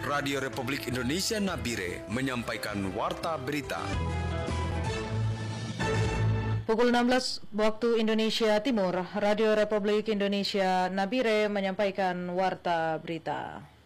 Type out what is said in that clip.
Radio Republik Indonesia Nabire menyampaikan Warta Berita. Pukul 16 waktu Indonesia Timur, Radio Republik Indonesia Nabire menyampaikan Warta Berita.